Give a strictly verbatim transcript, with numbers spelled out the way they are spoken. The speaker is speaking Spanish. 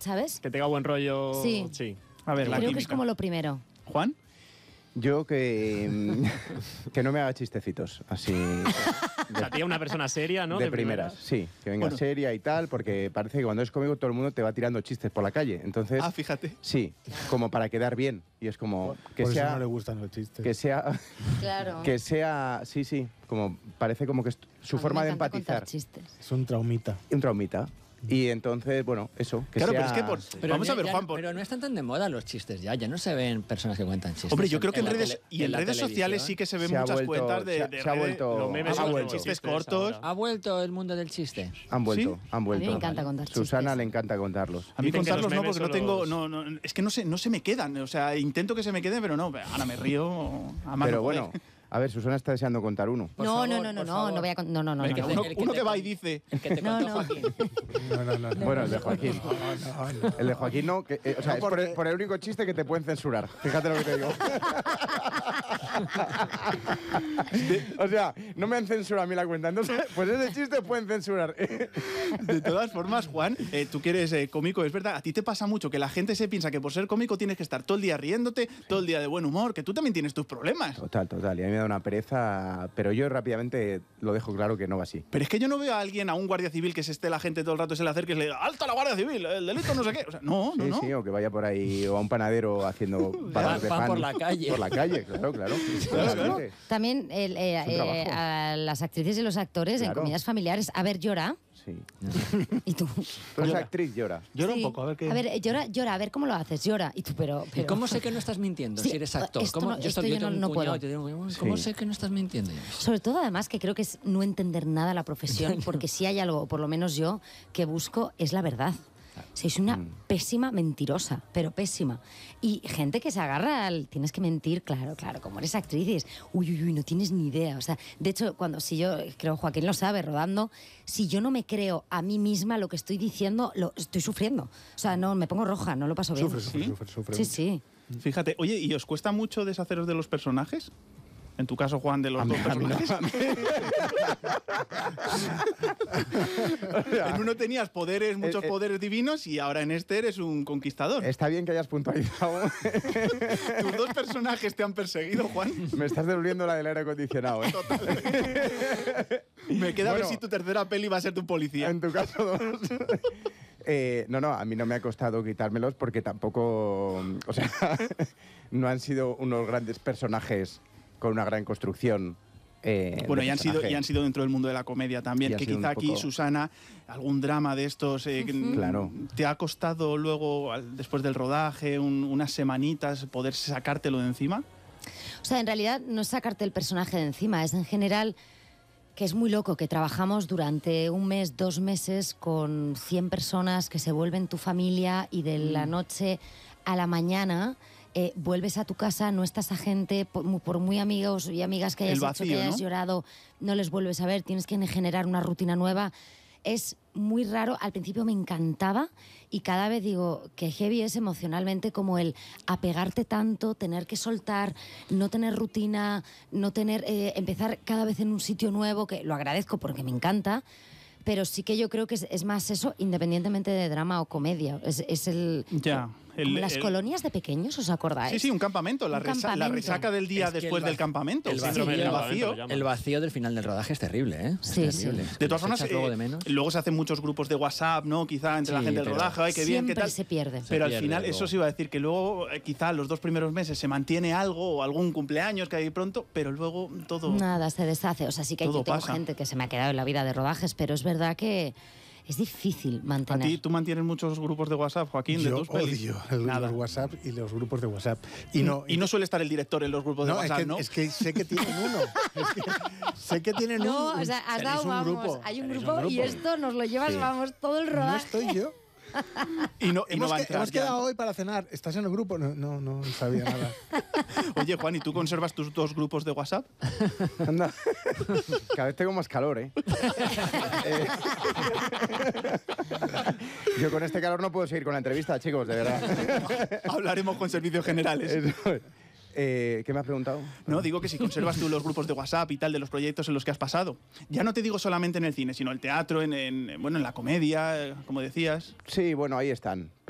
¿sabes? Que tenga buen rollo. Sí. sí. A ver, la Creo química. que es como lo primero. ¿Juan? Yo que, que no me haga chistecitos, así... O sea, tía, una persona seria, ¿no? De, de primeras, primeras. sí. Que venga Bueno. seria y tal, porque parece que cuando es cómico todo el mundo te va tirando chistes por la calle. Entonces, Ah, fíjate. sí, como para quedar bien. Y es como que Por eso sea... no le gustan los chistes. Que sea... Claro. Que sea... Sí, sí, como parece como que es su A mí forma me de encanta contar empatizar. chistes. Es un traumita. Un traumita. Y entonces, bueno, eso, que Claro, sea... pero es que por- Pero Vamos ya- a ver, ya- Juan, por- Pero no están tan de moda los chistes ya. Ya no se ven personas que cuentan chistes. Hombre, yo creo que en la redes tele- y en la redes sociales televisión. sí que se ven Se ha muchas vuelto- cuentas de, se ha- de se ha redes- vuelto- Los memes Ah, son bueno, nuevos, chistes chistes cortos. ahora. ¿Ha vuelto el mundo del chiste? Han vuelto, ¿Sí? han vuelto. A mí me encanta contar chistes. Susana le encanta contarlos. A mí Dicen que contarlos los no, memes porque no son tengo... los- No, no, es que no se, no se me quedan. O sea, intento que se me queden, pero no. Ahora me río a mano Pero poder. bueno, a ver, Susana está deseando contar uno. Por No, favor, no, no, no, por no, favor. no voy a con- no, no, no, Venga, no. uno, El que uno te que va con- y dice... El que te No, contó no. Joaquín. No, no, no. no. Bueno, el de Joaquín. No, no, no. El de Joaquín no, que, eh, o sea, No, es por porque- el, por el único chiste que te pueden censurar. Fíjate lo que te digo. o sea, no me han censurado a mí la cuenta. Entonces, pues ese chiste pueden censurar. De todas formas, Juan, eh, tú que eres eh, cómico, es verdad, a ti te pasa mucho que la gente se piensa que por ser cómico tienes que estar todo el día riéndote, todo el día de buen humor, que tú también tienes tus problemas. Total, total. Y a mí me da una pereza, pero yo rápidamente lo dejo claro que no va así. Pero es que yo no veo a alguien, a un guardia civil que se esté la gente todo el rato, se le acerque y le diga, ¡alta la guardia civil! El delito no sé qué. O sea, no, no, Sí, no. sí, o que vaya por ahí, o a un panadero haciendo barras de pan pan. por la calle. Por la calle, claro, claro. Totalmente. También el, eh, Es un eh, trabajo. a las actrices y los actores en Claro. comidas familiares, a ver, llora. Sí. Y tú. Pero esa actriz llora. Llora Sí. un poco, a ver qué... A ver, eh, llora, llora, a ver cómo lo haces, llora. Y tú, pero. ¿Y pero cómo sé que no estás mintiendo Sí, si eres actor? esto ¿Cómo? no- yo esto estoy, yo yo tengo no- un no cuñado puedo. y te digo, ¿cómo Sí. sé que no estás mintiendo? Sobre todo, además, que creo que es no entender nada la profesión, porque si hay algo, o por lo menos yo, que busco es la verdad. Sois una pésima mentirosa, pero pésima. Y gente que se agarra al... Tienes que mentir, claro, claro, como eres actriz, y es, uy, uy, uy, no tienes ni idea. O sea, de hecho, cuando, si yo, creo Joaquín lo sabe, rodando, si yo no me creo a mí misma lo que estoy diciendo, lo estoy sufriendo. O sea, no, me pongo roja, no lo paso bien. Sufre, sufre, ¿Sí? sufre, sufre. Sí, sí. Fíjate, oye, ¿y os cuesta mucho deshaceros de los personajes? En tu caso, Juan, de los A mí- dos a mí no, personajes. En uno tenías poderes, muchos Eh, eh. poderes divinos, y ahora en este eres un conquistador. Está bien que hayas puntualizado. ¿Tus dos personajes te han perseguido, Juan? Me estás devolviendo la del aire acondicionado, ¿eh? Me queda a ver Bueno. si tu tercera peli va a ser tu policía. En tu caso, dos. Eh, no, no, a mí no me ha costado quitármelos porque tampoco, o sea, no han sido unos grandes personajes con una gran construcción. Eh, Bueno, de y han, sido, personaje. y han sido dentro del mundo de la comedia también, Y ha que sido quizá un aquí, poco- Susana, algún drama de estos eh, que, mm, Claro. te ha costado luego, al- después del rodaje, un- unas semanitas, poder sacártelo de encima. O sea, en realidad no es sacarte el personaje de encima, es en general que es muy loco que trabajamos durante un mes, dos meses con cien personas que se vuelven tu familia y de la noche a la mañana eh, vuelves a tu casa, no estás a gente, por, mu- por muy amigos y amigas que hayas El hecho, vacío, que hayas ¿no? llorado, no les vuelves a ver, tienes que generar una rutina nueva. Es muy raro, al principio me encantaba y cada vez digo que heavy es emocionalmente como el apegarte tanto, tener que soltar, no tener rutina, no tener, eh, empezar cada vez en un sitio nuevo, que lo agradezco porque me encanta, pero sí que yo creo que es, es más eso, independientemente de drama o comedia. Es, es el... Ya. Como El- las el- colonias de pequeños, ¿os acordáis? Sí, sí, un campamento, la, Un resa- la campamento. resaca del día Es que después el va- del campamento, el el vacío- síndrome del el vacío. lo llaman. El vacío del final del rodaje es terrible, ¿eh? Es Sí, terrible. sí. De todas Los formas, echas luego eh, de menos. luego se hacen muchos grupos de WhatsApp, ¿no? Quizá entre la Sí, gente del pero rodaje, ay, qué bien, qué Siempre tal. se pierde. Pero al pierde final, luego. eso sí iba a decir que luego, eh, quizá los dos primeros meses se mantiene algo o algún cumpleaños que hay pronto, pero luego todo. Nada, se deshace. O sea, sí que Todo yo tengo pasa. gente que se me ha quedado en la vida de rodajes, pero es verdad que es difícil ¿A mantener. ti tú mantienes muchos grupos de WhatsApp, Joaquín, de Yo tus pelis? odio el- Nada. los WhatsApp y los grupos de WhatsApp. Y no, y no suele estar el director en los grupos de no, WhatsApp, es que, ¿no? es que sé que tienen uno. Es que sé que tienen No, un, o sea, has tenéis dado, un vamos, grupo. hay un Tenéis grupo, y esto nos lo llevas, Sí. vamos, todo el No rodaje. estoy yo. Y no, y no hemos va a que- entrar hemos ya. quedado hoy para cenar. ¿Estás en el grupo? No, no, no sabía nada. Oye, Juan, ¿y tú conservas tus dos grupos de WhatsApp? Anda. Cada vez tengo más calor, ¿eh? Eh, Yo con este calor no puedo seguir con la entrevista, chicos, de verdad. Hablaremos con servicios generales. Eso es. Eh, ¿Qué me has preguntado? No, digo que si conservas tú los grupos de WhatsApp y tal de los proyectos en los que has pasado. Ya no te digo solamente en el cine, sino el teatro, en, en- bueno, en la comedia, eh, como decías. Sí, bueno, ahí están.